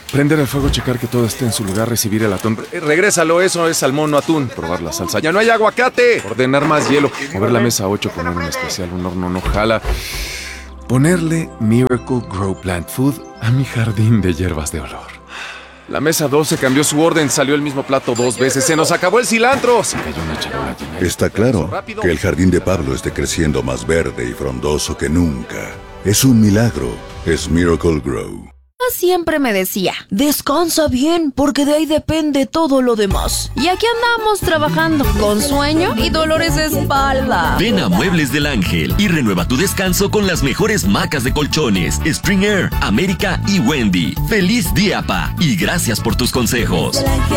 Prender el fuego, checar que todo esté en su lugar, recibir el atún. Regrésalo, eso es salmón, no atún. Probar la salsa. ¡Ya no hay aguacate! Ordenar más hielo. Mover la mesa 8, poner un especial, un horno no jala. Ponerle Miracle Grow Plant Food a mi jardín de hierbas de olor. La mesa 12 cambió su orden, salió el mismo plato 2 veces. ¡Se nos acabó el cilantro! Se cayó una charola llena. Está claro que el jardín de Pablo esté creciendo más verde y frondoso que nunca. Es un milagro. Es Miracle Grow. Siempre me decía, descansa bien, porque de ahí depende todo lo demás. Y aquí andamos trabajando, con sueño y dolores de espalda. Ven a Muebles del Ángel y renueva tu descanso con las mejores marcas de colchones, Spring Air, América y Wendy. ¡Feliz día, pa! Y gracias por tus consejos.